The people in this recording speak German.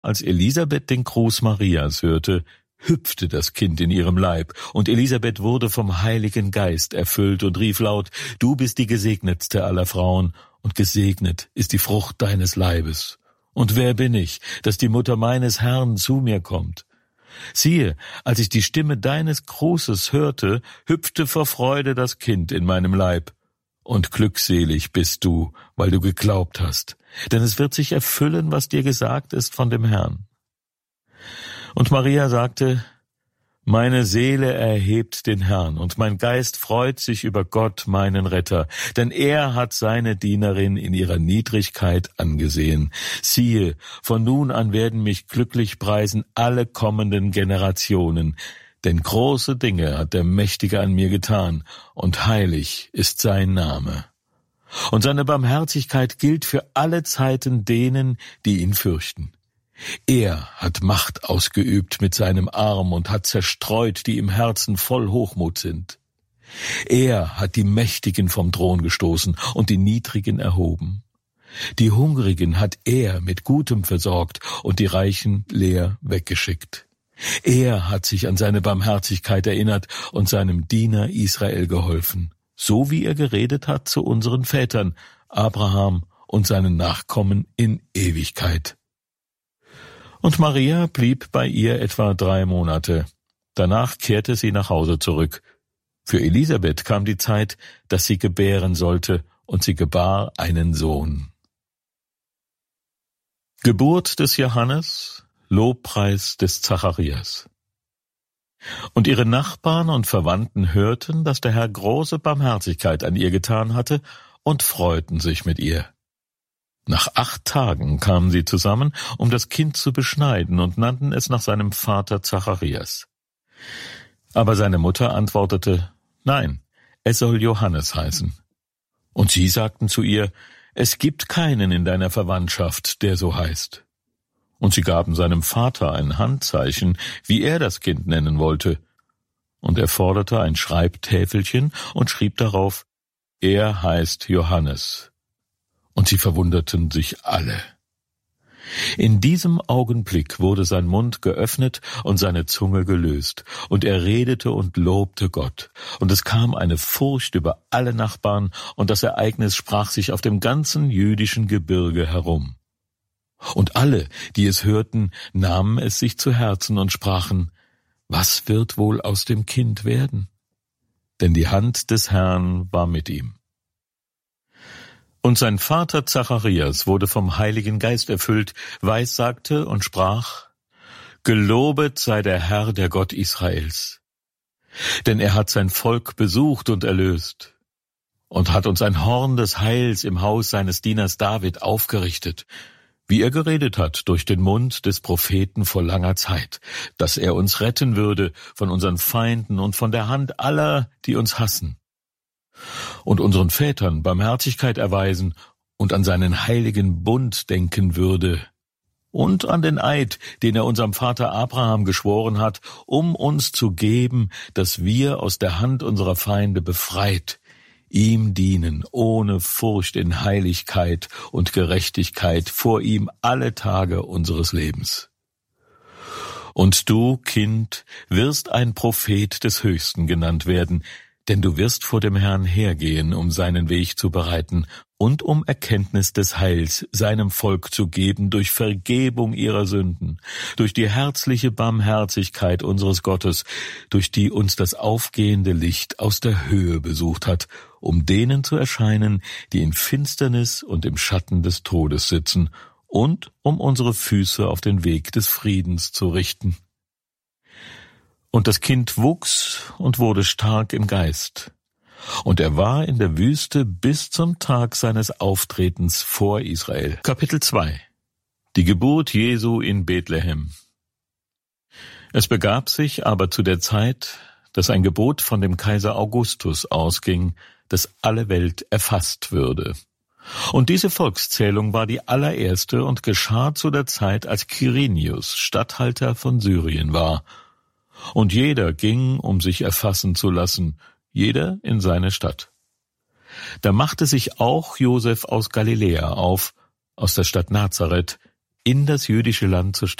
Als Elisabeth den Gruß Marias hörte, hüpfte das Kind in ihrem Leib, und Elisabeth wurde vom Heiligen Geist erfüllt und rief laut: Du bist die Gesegnetste aller Frauen, und gesegnet ist die Frucht deines Leibes. Und wer bin ich, dass die Mutter meines Herrn zu mir kommt? Siehe, als ich die Stimme deines Grußes hörte, hüpfte vor Freude das Kind in meinem Leib. Und glückselig bist du, weil du geglaubt hast, denn es wird sich erfüllen, was dir gesagt ist von dem Herrn. Und Maria sagte: Meine Seele erhebt den Herrn, und mein Geist freut sich über Gott, meinen Retter, denn er hat seine Dienerin in ihrer Niedrigkeit angesehen. Siehe, von nun an werden mich glücklich preisen alle kommenden Generationen, denn große Dinge hat der Mächtige an mir getan, und heilig ist sein Name. Und seine Barmherzigkeit gilt für alle Zeiten denen, die ihn fürchten. Er hat Macht ausgeübt mit seinem Arm und hat zerstreut, die im Herzen voll Hochmut sind. Er hat die Mächtigen vom Thron gestoßen und die Niedrigen erhoben. Die Hungrigen hat er mit Gutem versorgt und die Reichen leer weggeschickt. Er hat sich an seine Barmherzigkeit erinnert und seinem Diener Israel geholfen, so wie er geredet hat zu unseren Vätern, Abraham und seinen Nachkommen in Ewigkeit. Und Maria blieb bei ihr etwa 3 Monate. Danach kehrte sie nach Hause zurück. Für Elisabeth kam die Zeit, dass sie gebären sollte, und sie gebar einen Sohn. Geburt des Johannes, Lobpreis des Zacharias. Und ihre Nachbarn und Verwandten hörten, dass der Herr große Barmherzigkeit an ihr getan hatte, und freuten sich mit ihr. Nach 8 Tagen kamen sie zusammen, um das Kind zu beschneiden, und nannten es nach seinem Vater Zacharias. Aber seine Mutter antwortete: Nein, es soll Johannes heißen. Und sie sagten zu ihr: Es gibt keinen in deiner Verwandtschaft, der so heißt. Und sie gaben seinem Vater ein Handzeichen, wie er das Kind nennen wollte. Und er forderte ein Schreibtäfelchen und schrieb darauf: Er heißt Johannes. Und sie verwunderten sich alle. In diesem Augenblick wurde sein Mund geöffnet und seine Zunge gelöst, und er redete und lobte Gott. Und es kam eine Furcht über alle Nachbarn, und das Ereignis sprach sich auf dem ganzen jüdischen Gebirge herum. Und alle, die es hörten, nahmen es sich zu Herzen und sprachen: Was wird wohl aus dem Kind werden? Denn die Hand des Herrn war mit ihm. Und sein Vater Zacharias wurde vom Heiligen Geist erfüllt, weissagte und sprach: Gelobet sei der Herr, der Gott Israels. Denn er hat sein Volk besucht und erlöst und hat uns ein Horn des Heils im Haus seines Dieners David aufgerichtet, wie er geredet hat durch den Mund des Propheten vor langer Zeit, dass er uns retten würde von unseren Feinden und von der Hand aller, die uns hassen, und unseren Vätern Barmherzigkeit erweisen und an seinen heiligen Bund denken würde und an den Eid, den er unserem Vater Abraham geschworen hat, um uns zu geben, dass wir aus der Hand unserer Feinde befreit ihm dienen, ohne Furcht, in Heiligkeit und Gerechtigkeit vor ihm alle Tage unseres Lebens. Und du, Kind, wirst ein Prophet des Höchsten genannt werden, denn du wirst vor dem Herrn hergehen, um seinen Weg zu bereiten und um Erkenntnis des Heils seinem Volk zu geben durch Vergebung ihrer Sünden, durch die herzliche Barmherzigkeit unseres Gottes, durch die uns das aufgehende Licht aus der Höhe besucht hat, um denen zu erscheinen, die in Finsternis und im Schatten des Todes sitzen, und um unsere Füße auf den Weg des Friedens zu richten. Und das Kind wuchs und wurde stark im Geist. Und er war in der Wüste bis zum Tag seines Auftretens vor Israel. Kapitel 2. Die Geburt Jesu in Bethlehem. Es begab sich aber zu der Zeit, dass ein Gebot von dem Kaiser Augustus ausging, dass alle Welt erfasst würde. Und diese Volkszählung war die allererste und geschah zu der Zeit, als Quirinius Statthalter von Syrien war. Und jeder ging, um sich erfassen zu lassen, jeder in seine Stadt. Da machte sich auch Josef aus Galiläa auf, aus der Stadt Nazareth, in das jüdische Land zu